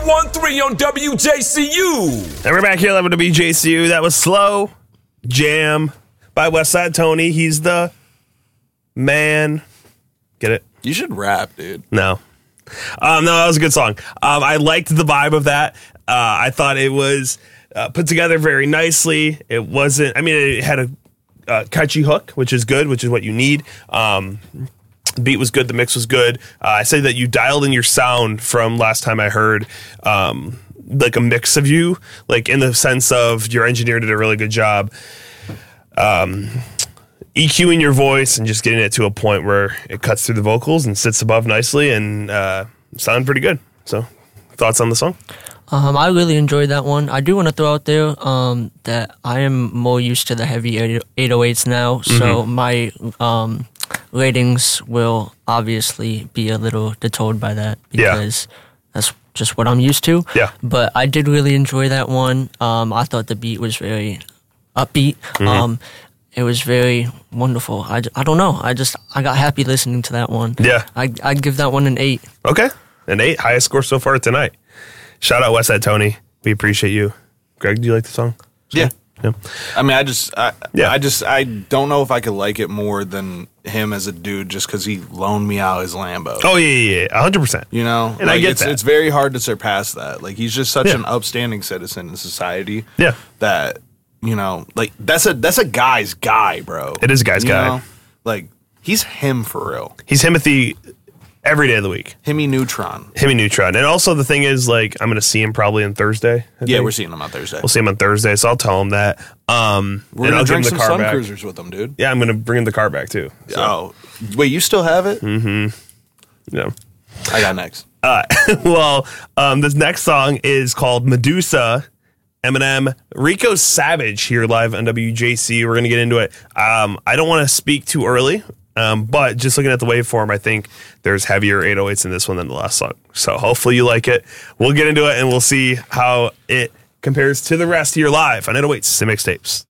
101.3 on WJCU. And we're back here, 11 WJCU. That was Slow Jam by Westside Tony. He's the man. Get it? You should rap, dude. No. No, that was a good song. I liked the vibe of that. I thought it was put together very nicely. It wasn't, I mean, it had a catchy hook, which is good, which is what you need. The beat was good. The mix was good. I say that you dialed in your sound from last time I heard, like a mix of you, like in the sense of your engineer did a really good job EQing your voice and just getting it to a point where it cuts through the vocals and sits above nicely and sound pretty good. So, thoughts on the song? I really enjoyed that one. I do want to throw out there that I am more used to the heavy 808s now, so my ratings will obviously be a little detoured by that because that's just what I'm used to. Yeah. But I did really enjoy that one. I thought the beat was very upbeat. It was very wonderful. I don't know. I got happy listening to that one. Yeah. I'd give that one an 8. Okay. An 8. Highest score so far tonight. Shout out Westside Tony. We appreciate you. Greg, do you like the song? Yeah. Yeah. I mean, I don't know if I could like it more than him as a dude just because he loaned me out his Lambo. Oh, yeah. 100%. You know? And I get that. It's very hard to surpass that. Like, he's just such an upstanding citizen in society. Yeah. That, you know, like, that's a guy's guy, bro. It is a guy's guy. Know? Like, he's him for real. He's Himothy every day of the week. Himmy Neutron. And also the thing is, like, I'm going to see him probably on Thursday. Yeah, we're seeing him on Thursday. We'll see him on Thursday, so I'll tell him that. We're going to drink some Sun Cruisers with him, dude. Yeah, I'm going to bring him the car back, too. So. Oh. Wait, you still have it? Yeah. I got next. Well, this next song is called Medusa, Eminem, Rico Savage here live on WJC. We're going to get into it. I don't want to speak too early, but just looking at the waveform, I think there's heavier 808s in this one than the last song. So hopefully you like it. We'll get into it and we'll see how it compares to the rest of your live on 808s and mixtapes.